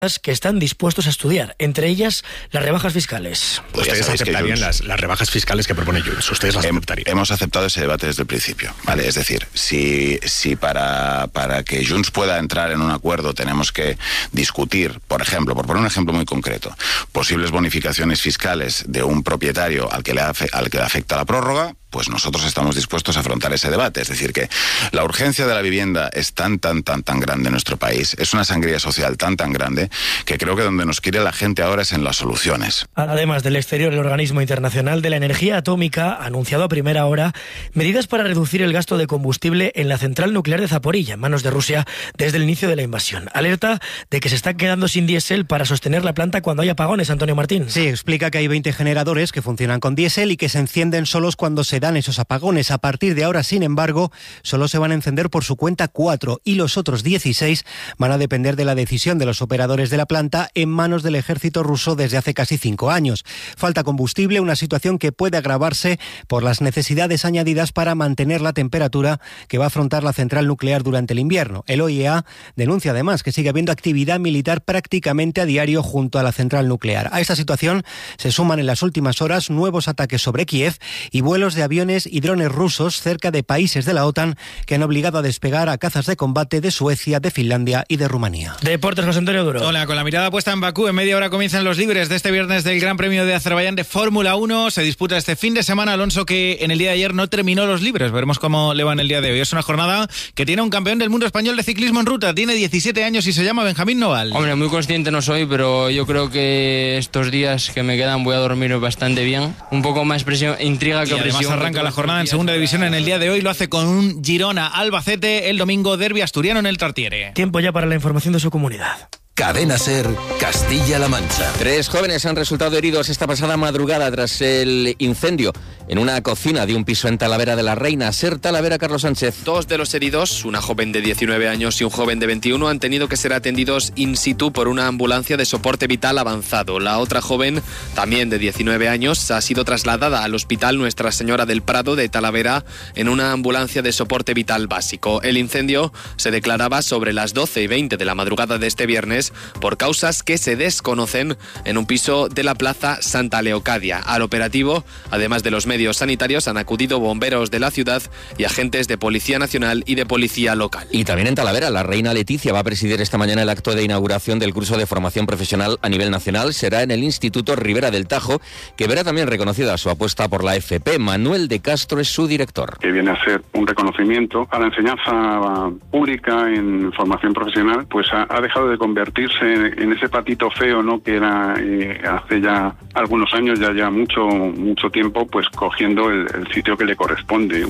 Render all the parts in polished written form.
que están dispuestos a estudiar, entre ellas las rebajas fiscales. Ustedes aceptarían las rebajas fiscales que propone Junts. Ustedes las aceptarían. Hemos aceptado ese debate desde el principio, ¿vale? Es decir, si para que Junts pueda entrar en un acuerdo tenemos que discutir, por ejemplo, por poner un ejemplo muy concreto, posibles bonificaciones fiscales de un propietario al que le afecta la prórroga, pues nosotros estamos dispuestos a afrontar ese debate. Es decir, que la urgencia de la vivienda es tan grande en nuestro país, es una sangría social tan grande, que creo que donde nos quiere la gente ahora es en las soluciones. Además del exterior, el Organismo Internacional de la Energía Atómica ha anunciado a primera hora medidas para reducir el gasto de combustible en la central nuclear de Zaporilla, en manos de Rusia, desde el inicio de la invasión. Alerta de que se está quedando sin diésel para sostener la planta cuando hay apagones, Antonio Martín. Sí, explica que hay 20 generadores que funcionan con diésel y que se encienden solos cuando se dan esos apagones. A partir de ahora, sin embargo, solo se van a encender por su cuenta 4 y los otros 16 van a depender de la decisión de los operadores de la planta, en manos del ejército ruso desde hace casi 5 años. Falta combustible, una situación que puede agravarse por las necesidades añadidas para mantener la temperatura que va a afrontar la central nuclear durante el invierno. El OIEA denuncia además que sigue habiendo actividad militar prácticamente a diario junto a la central nuclear. A esta situación se suman en las últimas horas nuevos ataques sobre Kiev y vuelos de aviones y drones rusos cerca de países de la OTAN que han obligado a despegar a cazas de combate de Suecia, de Finlandia y de Rumanía. Deportes, José Antonio Duro. Hola, con la mirada puesta en Bakú, en media hora comienzan los libres de este viernes del Gran Premio de Azerbaiyán de Fórmula 1. Se disputa este fin de semana, Alonso, que en el día de ayer no terminó los libres. Veremos cómo le va en el día de hoy. Es una jornada que tiene un campeón del mundo español de ciclismo en ruta. Tiene 17 años y se llama Benjamín Noval. Hombre, muy consciente no soy, pero yo creo que estos días que me quedan voy a dormir bastante bien. Un poco más intriga que presión. Además arranca la jornada en segunda división en el día de hoy. Lo hace con un Girona Albacete. El domingo, derbi asturiano en el Tartiere. Tiempo ya para la información de su comunidad. Cadena SER, Castilla-La Mancha. 3 jóvenes han resultado heridos esta pasada madrugada tras el incendio en una cocina de un piso en Talavera de la Reina. SER Talavera, Carlos Sánchez. 2 de los heridos, una joven de 19 años y un joven de 21, han tenido que ser atendidos in situ por una ambulancia de soporte vital avanzado. La otra joven, también de 19 años, ha sido trasladada al Hospital Nuestra Señora del Prado de Talavera en una ambulancia de soporte vital básico. El incendio se declaraba sobre las 12:20 de la madrugada de este viernes por causas que se desconocen en un piso de la Plaza Santa Leocadia. Al operativo, además de los medios sanitarios, han acudido bomberos de la ciudad y agentes de Policía Nacional y de Policía Local. Y también en Talavera, la reina Leticia va a presidir esta mañana el acto de inauguración del curso de formación profesional a nivel nacional. Será en el Instituto Ribera del Tajo, que verá también reconocida su apuesta por la FP. Manuel de Castro es su director. Que viene a ser un reconocimiento a la enseñanza pública en formación profesional, pues ha dejado de convertirse en ese patito feo, ¿no?, que era hace ya algunos años, ya mucho tiempo, pues cogiendo el sitio que le corresponde.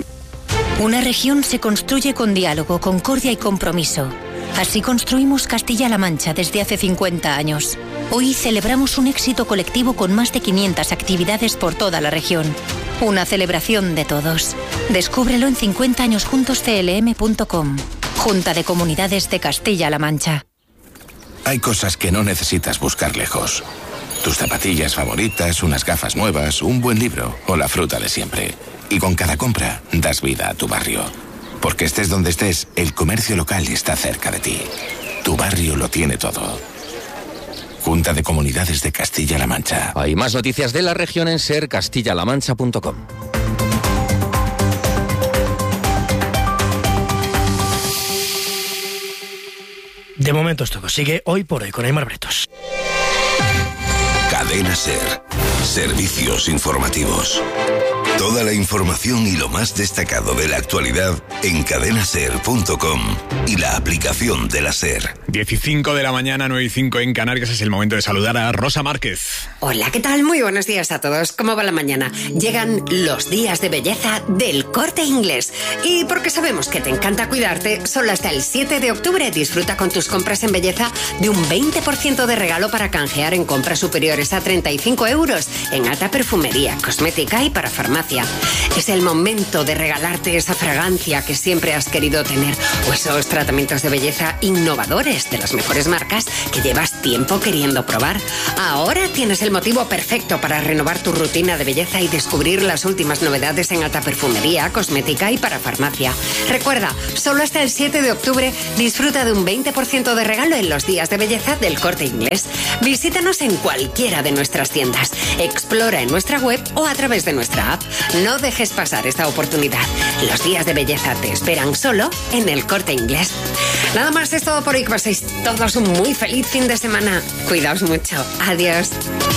Una región se construye con diálogo, concordia y compromiso. Así construimos Castilla-La Mancha desde hace 50 años. Hoy celebramos un éxito colectivo con más de 500 actividades por toda la región. Una celebración de todos. Descúbrelo en 50añosjuntosclm.com. Junta de Comunidades de Castilla-La Mancha. Hay cosas que no necesitas buscar lejos. Tus zapatillas favoritas, unas gafas nuevas, un buen libro o la fruta de siempre. Y con cada compra das vida a tu barrio. Porque estés donde estés, el comercio local está cerca de ti. Tu barrio lo tiene todo. Junta de Comunidades de Castilla-La Mancha. Hay más noticias de la región en sercastillalamancha.com. De momento es todo. Sigue Hoy por Hoy con Aymar Bretos. Cadena SER. Servicios informativos. Toda la información y lo más destacado de la actualidad en cadenaser.com y la aplicación de la SER. 15 de la mañana, 9:05 en Canarias. Es el momento de saludar a Rosa Márquez. Hola, ¿qué tal? Muy buenos días a todos. ¿Cómo va la mañana? Llegan los días de belleza del Corte Inglés. Y porque sabemos que te encanta cuidarte, solo hasta el 7 de octubre disfruta con tus compras en belleza de un 20% de regalo para canjear en compras superiores a 35 euros en alta perfumería, cosmética y para farmacia. Es el momento de regalarte esa fragancia que siempre has querido tener o esos tratamientos de belleza innovadores de las mejores marcas que llevas tiempo queriendo probar. Ahora tienes el motivo perfecto para renovar tu rutina de belleza y descubrir las últimas novedades en alta perfumería, cosmética y para farmacia. Recuerda, solo hasta el 7 de octubre disfruta de un 20% de regalo en los días de belleza del Corte Inglés. Visítanos en cualquiera de nuestras tiendas. Explora en nuestra web o a través de nuestra app. No dejes pasar esta oportunidad. Los días de belleza te esperan solo en el Corte Inglés. Nada más, es todo por hoy. Que paséis todos un muy feliz fin de semana. Cuidaos mucho. Adiós.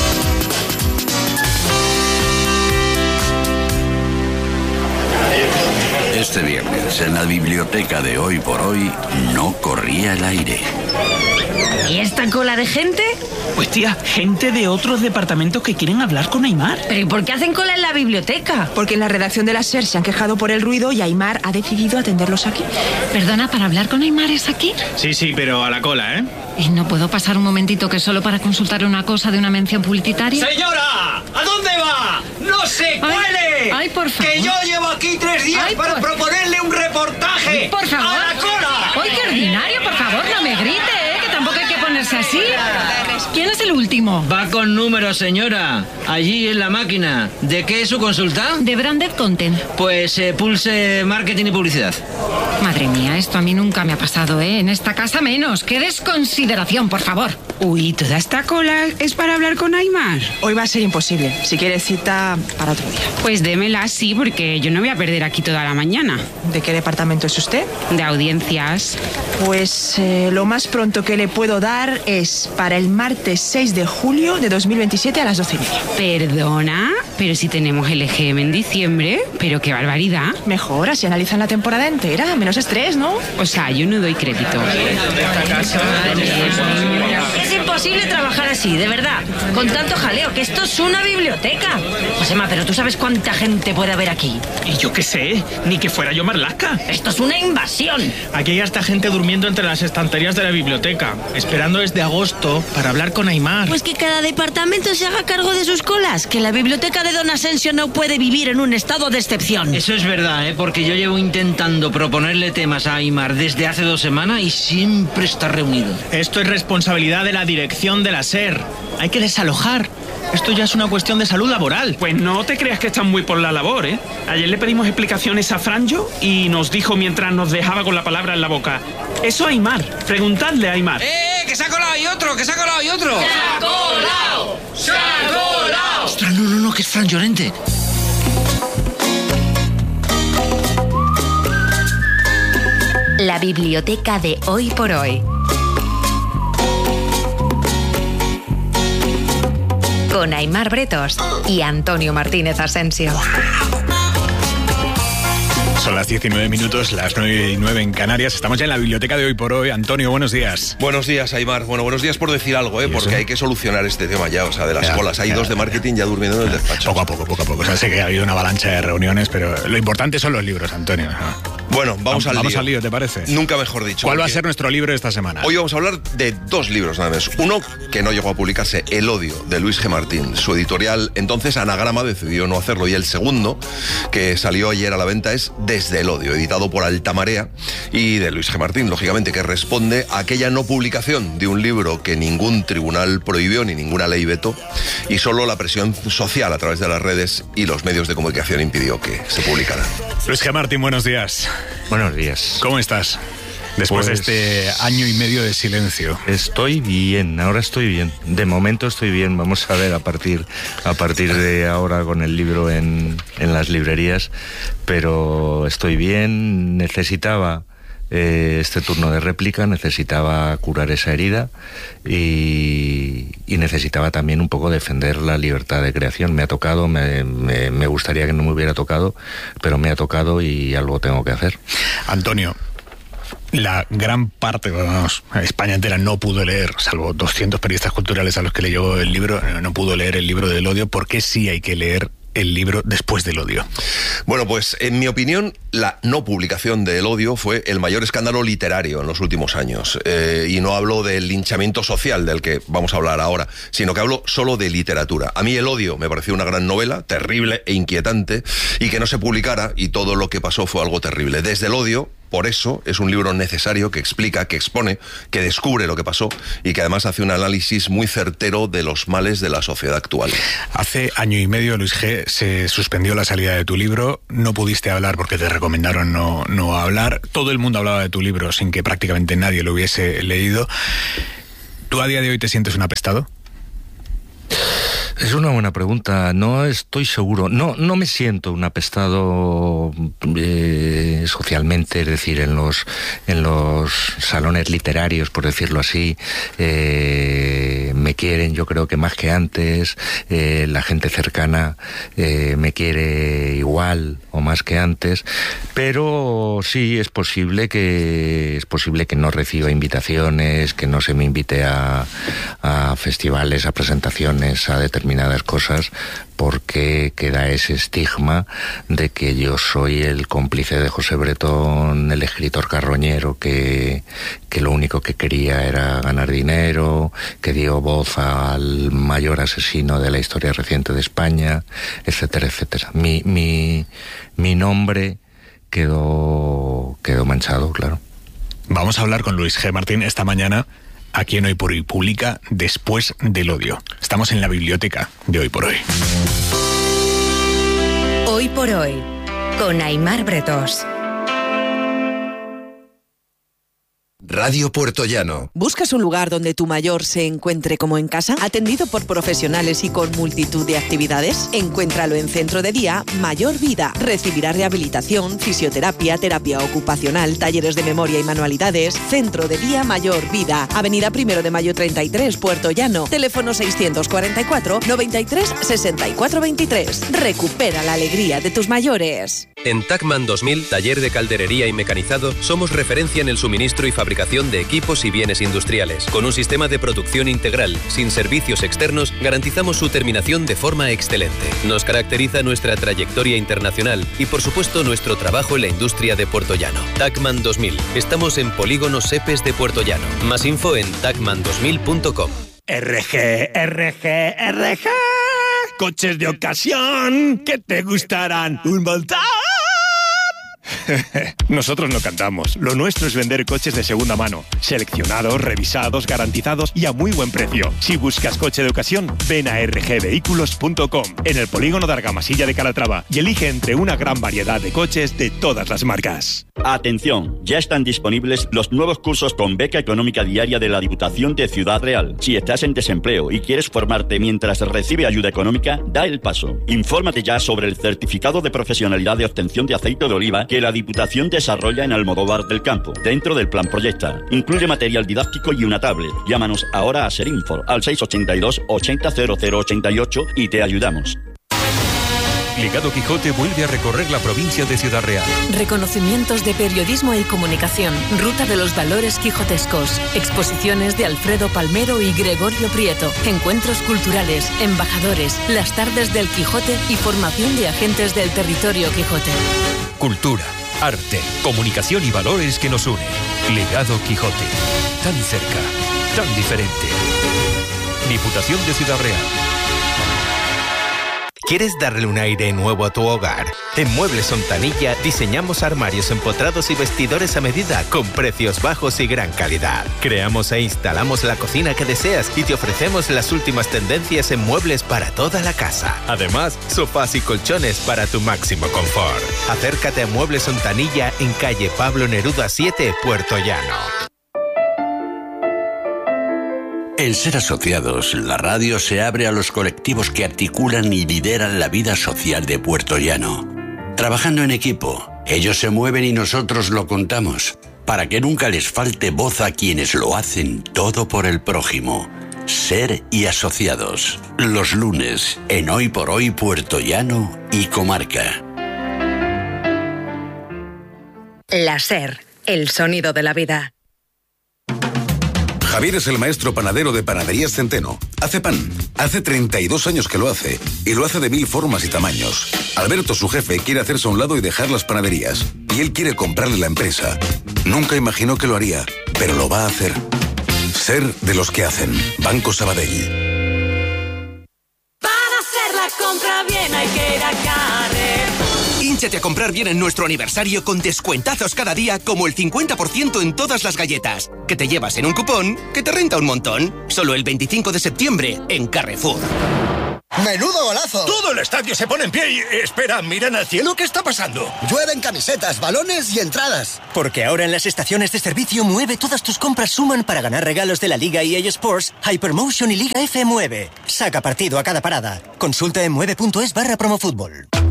Este viernes, en la biblioteca de Hoy por Hoy, no corría el aire. ¿Y esta cola de gente? Pues tía, gente de otros departamentos que quieren hablar con Aimar. ¿Pero y por qué hacen cola en la biblioteca? Porque en la redacción de la SER se han quejado por el ruido y Aimar ha decidido atenderlos aquí. Perdona, ¿para hablar con Aimar es aquí? Sí, pero a la cola, ¿eh? ¿Y no puedo pasar un momentito que solo para consultar una cosa de una mención publicitaria? ¡Señora! ¿A dónde va? ¡No se cuele! Ay, por favor. ¡Que yo llevo aquí 3 días para proponerle un reportaje! Ay, por favor. ¡A la cola! ¡Ay, qué ordinario! Por favor, no me grite, ¿eh? Que tampoco hay que ponerse así. ¿Quién es el último? Va con números, señora. Allí en la máquina. ¿De qué es su consulta? De Branded Content. Pues pulse marketing y publicidad. Madre mía, esto a mí nunca me ha pasado, ¿eh? En esta casa menos. ¡Qué desconsideración, por favor! Uy, ¿toda esta cola es para hablar con Aimar? Hoy va a ser imposible. Si quieres cita para otro día. Pues démela sí, porque yo no voy a perder aquí toda la mañana. ¿De qué departamento es usted? De audiencias. Pues lo más pronto que le puedo dar es para el martes 6 de julio de 2027 a las 12:30. Perdona, pero si tenemos el EGM en diciembre, pero qué barbaridad. Mejor, así analizan la temporada entera, menos estrés, ¿no? O sea, yo no doy crédito. Es imposible trabajar así, de verdad. Con tanto jaleo, que esto es una biblioteca. Josema, pero ¿tú sabes cuánta gente puede haber aquí? Y yo qué sé, ni que fuera yo Marlaska. Esto es una invasión. Aquí hay hasta gente durmiendo entre las estanterías de la biblioteca, esperando desde agosto para hablar con Aimar. Pues que cada departamento se haga cargo de sus colas, que la biblioteca de Don Asensio no puede vivir en un estado de excepción. Eso es verdad, porque yo llevo intentando proponerle temas a Aimar desde hace 2 semanas y siempre está reunido. Esto es responsabilidad de la dirección de la SER. Hay que desalojar. Esto ya es una cuestión de salud laboral. Pues no te creas que están muy por la labor, ¿eh? Ayer le pedimos explicaciones a Franjo y nos dijo mientras nos dejaba con la palabra en la boca: eso a Aimar, preguntadle a Aimar. ¡Que se ha colado y otro! ¡Que se ha colado y otro! ¡Se ha colado! ¡Se ha colado! ¡Ostras, no, que es Fran Llorente! La biblioteca de Hoy por Hoy. Con Aimar Bretos y Antonio Martínez Asensio. Son las 19 minutos, las 9:09 en Canarias. Estamos ya en la biblioteca de Hoy por Hoy. Antonio, buenos días. Buenos días, Aimar. Bueno, buenos días por decir algo, porque hay que solucionar este tema ya, o sea, de las colas. Hay 2 de marketing ya durmiendo en el despacho. Poco a poco. O sea, sé que ha habido una avalancha de reuniones, pero lo importante son los libros, Antonio. Bueno, vamos al lío, ¿te parece? Nunca mejor dicho. ¿Cuál va a ser nuestro libro de esta semana? Hoy vamos a hablar de 2 libros nada más. Uno que no llegó a publicarse, El odio, de Luis G. Martín. Su editorial, entonces Anagrama, decidió no hacerlo. Y el segundo, que salió ayer a la venta, es Desde el odio, editado por Altamarea y de Luis G. Martín, lógicamente, que responde a aquella no publicación de un libro que ningún tribunal prohibió ni ninguna ley vetó, y solo la presión social a través de las redes y los medios de comunicación impidió que se publicara. Luis G. Martín, buenos días. Buenos días. ¿Cómo estás? Después de este año y medio de silencio. Estoy bien, ahora estoy bien. De momento estoy bien. Vamos a ver a partir de ahora con el libro en las librerías. Pero estoy bien, necesitaba este turno de réplica, necesitaba curar esa herida y necesitaba también un poco defender la libertad de creación. Me ha tocado, me gustaría que no me hubiera tocado, pero me ha tocado y algo tengo que hacer. Antonio, la gran parte, España entera no pudo leer, salvo 200 periodistas culturales a los que le llegó el libro, no pudo leer el libro del odio. ¿Por qué sí hay que leer el libro Después del odio? Bueno, pues en mi opinión, la no publicación de El odio fue el mayor escándalo literario en los últimos años. Y no hablo del linchamiento social del que vamos a hablar ahora, sino que hablo solo de literatura. A mí El odio me pareció una gran novela, terrible e inquietante, y que no se publicara, y todo lo que pasó fue algo terrible. Desde El odio, por eso, es un libro necesario que explica, que expone, que descubre lo que pasó y que además hace un análisis muy certero de los males de la sociedad actual. Hace año y medio, Luis G., se suspendió la salida de tu libro. No pudiste hablar porque te recomendaron no hablar. Todo el mundo hablaba de tu libro sin que prácticamente nadie lo hubiese leído. ¿Tú a día de hoy te sientes un apestado? Es una buena pregunta. No estoy seguro. No me siento un apestado socialmente, es decir, en los salones literarios, por decirlo así. Me quieren, yo creo que más que antes. La gente cercana me quiere igual o más que antes. Pero sí es posible que no reciba invitaciones, que no se me invite a festivales, a presentaciones, a determinadas cosas, porque queda ese estigma de que yo soy el cómplice de José Bretón, el escritor carroñero que lo único que quería era ganar dinero, que dio voz al mayor asesino de la historia reciente de España, etcétera, etcétera. Mi nombre quedó manchado, claro. Vamos a hablar con Luis G. Martín esta mañana, aquí en Hoy por Hoy publica Después del odio. Estamos en la biblioteca de Hoy por Hoy. Hoy por Hoy, con Aimar Bretós. Radio Puertollano. ¿Buscas un lugar donde tu mayor se encuentre como en casa? Atendido por profesionales y con multitud de actividades. Encuéntralo en Centro de Día Mayor Vida. Recibirá rehabilitación, fisioterapia, terapia ocupacional, talleres de memoria y manualidades. Centro de Día Mayor Vida. Avenida 1 de Mayo 33, Puertollano. Teléfono 644 93 64 23. Recupera la alegría de tus mayores. En Tacman 2000, taller de calderería y mecanizado, somos referencia en el suministro y fabricación de equipos y bienes industriales. Con un sistema de producción integral, sin servicios externos, garantizamos su terminación de forma excelente. Nos caracteriza nuestra trayectoria internacional y, por supuesto, nuestro trabajo en la industria de Puertollano. Tacman 2000. Estamos en Polígono Sepes de Puertollano. Más info en tacman2000.com. RG. Coches de ocasión que te gustarán un montón. Nosotros no cantamos. Lo nuestro es vender coches de segunda mano, seleccionados, revisados, garantizados y a muy buen precio. Si buscas coche de ocasión, ven a rgvehículos.com, en el polígono de Argamasilla de Calatrava, y elige entre una gran variedad de coches de todas las marcas. Atención, ya están disponibles los nuevos cursos con beca económica diaria de la Diputación de Ciudad Real. Si estás en desempleo y quieres formarte mientras recibe ayuda económica, da el paso. Infórmate ya sobre el certificado de profesionalidad de obtención de aceite de oliva que la Diputación desarrolla en Almodóvar del Campo, dentro del Plan Proyecta. Incluye material didáctico y una tablet. Llámanos ahora a Serinfor al 682 80 0088 y te ayudamos. Legado Quijote vuelve a recorrer la provincia de Ciudad Real. Reconocimientos de periodismo y comunicación, ruta de los valores quijotescos, exposiciones de Alfredo Palmero y Gregorio Prieto, encuentros culturales, embajadores, las tardes del Quijote y formación de agentes del territorio Quijote. Cultura, arte, comunicación y valores que nos unen. Legado Quijote. Tan cerca, tan diferente. Diputación de Ciudad Real. ¿Quieres darle un aire nuevo a tu hogar? En Muebles Ontanilla diseñamos armarios empotrados y vestidores a medida con precios bajos y gran calidad. Creamos e instalamos la cocina que deseas y te ofrecemos las últimas tendencias en muebles para toda la casa. Además, sofás y colchones para tu máximo confort. Acércate a Muebles Ontanilla en calle Pablo Neruda 7, Puertollano. En Ser Asociados, la radio se abre a los colectivos que articulan y lideran la vida social de Puertollano. Trabajando en equipo, ellos se mueven y nosotros lo contamos, para que nunca les falte voz a quienes lo hacen todo por el prójimo. Ser y Asociados, los lunes, en Hoy por Hoy Puertollano y Comarca. La SER, el sonido de la vida. Javier es el maestro panadero de Panaderías Centeno. Hace pan. Hace 32 años que lo hace. Y lo hace de 1000 formas y tamaños. Alberto, su jefe, quiere hacerse a un lado y dejar las panaderías. Y él quiere comprarle la empresa. Nunca imaginó que lo haría, pero lo va a hacer. Ser de los que hacen. Banco Sabadell. Para hacer la compra bien hay que ir a Carrefour. Hínchate a comprar bien en nuestro aniversario con descuentazos cada día, como el 50% en todas las galletas, que te llevas en un cupón que te renta un montón. Solo el 25 de septiembre en Carrefour. ¡Menudo golazo! Todo el estadio se pone en pie y... Espera, miran al cielo, ¿qué está pasando? Llueven camisetas, balones y entradas. Porque ahora en las estaciones de servicio Mueve todas tus compras suman para ganar regalos de la Liga EA Sports, Hypermotion y Liga F Mueve. Saca partido a cada parada. Consulta en mueve.es/promofútbol.